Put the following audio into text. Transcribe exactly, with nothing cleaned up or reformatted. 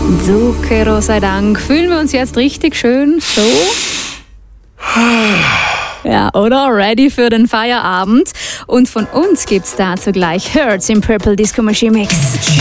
Zucchero sei Dank. Fühlen wir uns jetzt richtig schön so? Ja, oder? Ready für den Feierabend. Und von uns gibt's dazu gleich Hurts im Purple Disco Machine Mix.